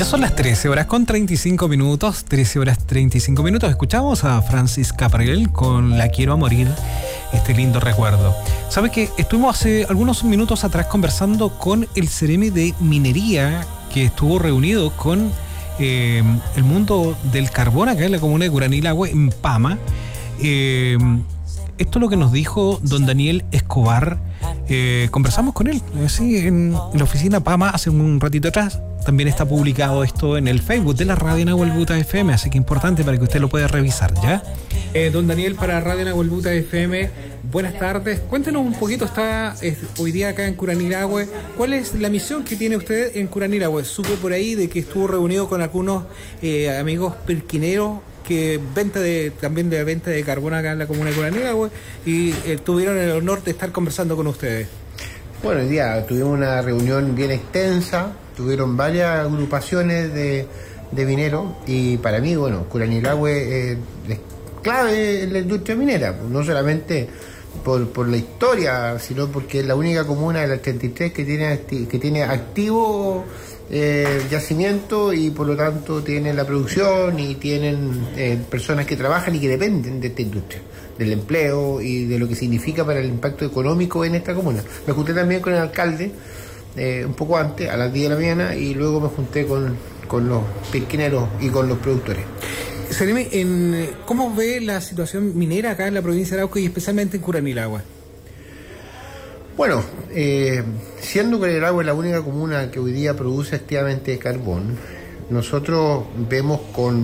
Ya son las 13 horas con 35 minutos, 13 horas 35 minutos. Escuchamos a Francis Cabrel con La Quiero a Morir, este lindo recuerdo. ¿Sabe que estuvimos hace algunos minutos atrás conversando con el Ceremi de Minería, que estuvo reunido con el mundo del carbón acá en la comuna de Curanilahue, en Pama? Esto es lo que nos dijo don Daniel Escobar. Conversamos con él, sí, en la oficina Pama hace un ratito atrás. También está publicado esto en el Facebook de la Radio Nahuelbuta FM, así que importante para que usted lo pueda revisar, ¿ya? Don Daniel, para Radio Nahuelbuta FM, buenas tardes. Cuéntenos un poquito, está hoy día acá en Curanilahue. ¿Cuál es la misión que tiene usted en Curanilahue? Supe por ahí de que estuvo reunido con algunos amigos pirquineros que venta de carbón acá en la comuna de Curanilahue y tuvieron el honor de estar conversando con ustedes. Bueno, hoy día tuvimos una reunión bien extensa, tuvieron varias agrupaciones de mineros y para mí, bueno, Curanilahue es clave en la industria minera, no solamente por la historia, sino porque es la única comuna de las 33 que tiene activo yacimiento y por lo tanto tienen la producción y tienen personas que trabajan y que dependen de esta industria, del empleo y de lo que significa para el impacto económico en esta comuna. Me junté también con el alcalde un poco antes, a las 10 de la mañana, y luego me junté con los pirquineros y con los productores. Ceremi, ¿cómo ve la situación minera acá en la provincia de Arauco y especialmente en Curanilahue? Bueno, siendo Curanilahue la única comuna que hoy día produce activamente carbón, nosotros vemos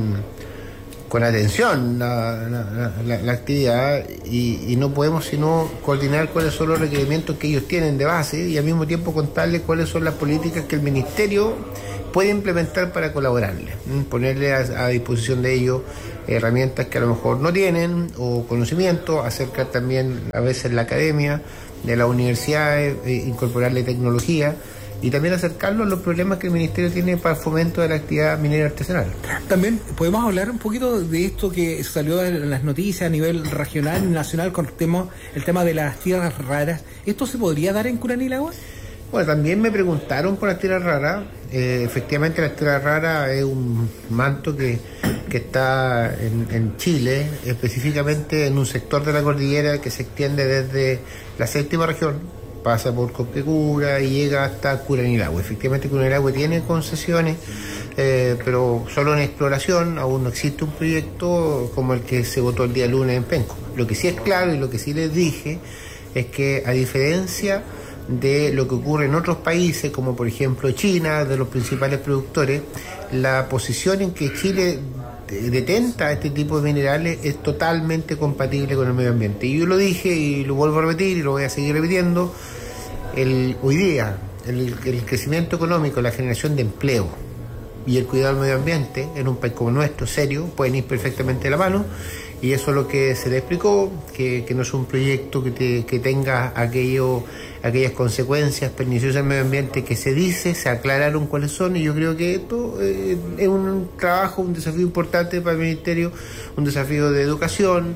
con atención la actividad y no podemos sino coordinar cuáles son los requerimientos que ellos tienen de base y al mismo tiempo contarles cuáles son las políticas que el Ministerio puede implementar para colaborarles, ponerle a disposición de ellos herramientas que a lo mejor no tienen o conocimiento, acercar también a veces la academia de las universidades, incorporarle tecnología y también acercarlo a los problemas que el Ministerio tiene para el fomento de la actividad minera artesanal. También podemos hablar un poquito de esto que salió en las noticias a nivel regional y nacional con el tema de las tierras raras. ¿Esto se podría dar en Curanilahue? Bueno, también me preguntaron por las tierras raras. Efectivamente, las tierras raras es un manto que está en Chile, específicamente en un sector de la cordillera que se extiende desde la séptima región, pasa por Copquecura y llega hasta Curanilahue. Efectivamente, Curanilahue tiene concesiones, pero solo en exploración. Aún no existe un proyecto como el que se votó el día lunes en Penco. Lo que sí es claro y lo que sí les dije es que, a diferencia de lo que ocurre en otros países, como por ejemplo China, de los principales productores, la posición en que Chile detenta este tipo de minerales es totalmente compatible con el medio ambiente. Y yo lo dije y lo vuelvo a repetir y lo voy a seguir repitiendo. Hoy día el crecimiento económico, la generación de empleo y el cuidado del medio ambiente en un país como nuestro, serio, pueden ir perfectamente de la mano. Y eso es lo que se le explicó, que no es un proyecto que tenga aquellas consecuencias perniciosas al medio ambiente que se aclararon cuáles son, y yo creo que esto es un trabajo, un desafío importante para el Ministerio, un desafío de educación,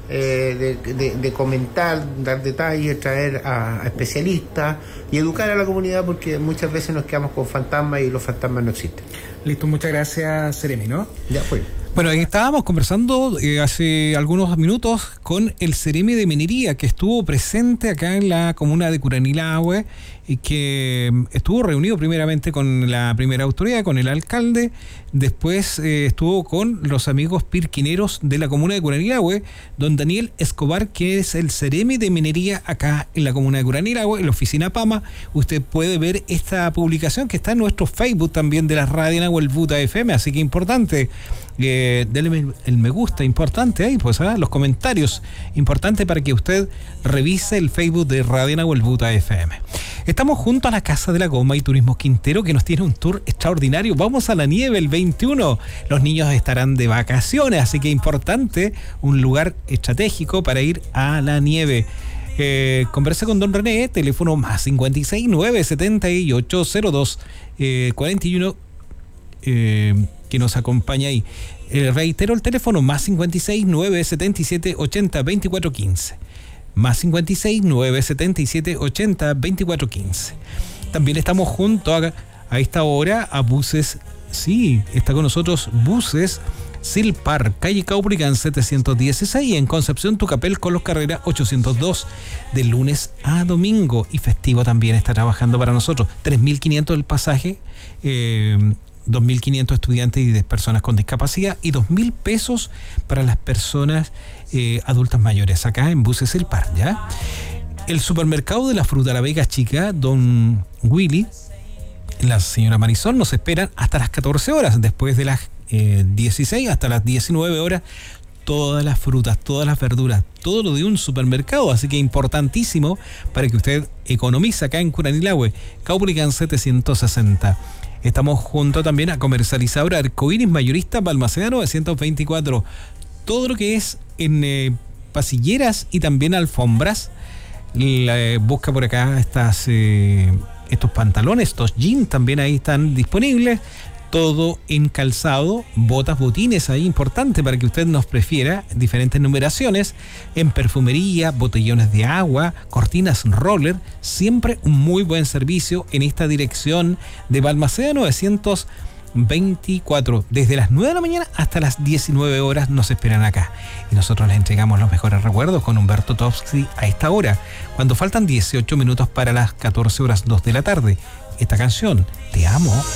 de comentar, dar detalles, traer a especialistas y educar a la comunidad, porque muchas veces nos quedamos con fantasmas y los fantasmas no existen. Listo, muchas gracias, Ceremi, ¿no? Ya fue. Bueno, ahí estábamos conversando hace algunos minutos con el Ceremi de Minería, que estuvo presente acá en la comuna de Curanilahue y que estuvo reunido primeramente con la primera autoridad, con el alcalde, después estuvo con los amigos pirquineros de la comuna de Curanilahue, don Daniel Escobar, que es el Ceremi de Minería acá en la comuna de Curanilahue, en la oficina Pama. Usted puede ver esta publicación que está en nuestro Facebook también de la Radio Nahuelbuta FM, así que importante. Denle el me gusta, importante ahí, pues los comentarios, importante para que usted revise el Facebook de Radio Nahuelbuta FM. Estamos junto a la Casa de la Goma y Turismo Quintero, que nos tiene un tour extraordinario. Vamos a la nieve el 21. Los niños estarán de vacaciones, así que importante, un lugar estratégico para ir a la nieve. Converse con don René, teléfono más 56 978 02 41 que nos acompaña ahí. Reitero el teléfono más 56 977 80 24 15. Más 56 977 80 24 15. También estamos junto a esta hora a Buses Sí, está con nosotros Buses Silpar, calle Caupolicán 716 y en Concepción Tucapel con los Carreras 802, de lunes a domingo, y festivo también está trabajando para nosotros. 3.500 el pasaje, 2.500 estudiantes y personas con discapacidad y 2.000 pesos para las personas adultas mayores, acá en Buses Silpar, ¿ya? El supermercado de la fruta La Vega Chica, Don Willy, la señora Marisol, nos esperan hasta las 14 horas, después de las 16 hasta las 19 horas, todas las frutas, todas las verduras, todo lo de un supermercado, así que importantísimo para que usted economice acá en Curanilahue, Caupolicán 760. Estamos junto también a Comercializadora Arcoíris Mayorista Balmaceda 924, todo lo que es en pasilleras y también alfombras. Busca por acá estos pantalones, estos jeans también ahí están disponibles, todo en calzado, botas, botines, ahí importante para que usted nos prefiera, diferentes numeraciones, en perfumería, botellones de agua, cortinas roller, siempre un muy buen servicio en esta dirección de Balmaceda 924, desde las 9 de la mañana hasta las 19 horas nos esperan acá, y nosotros les entregamos los mejores recuerdos con Humberto Topsky a esta hora, cuando faltan 18 minutos para las 14 horas 2 de la tarde. Esta canción, Te Amo.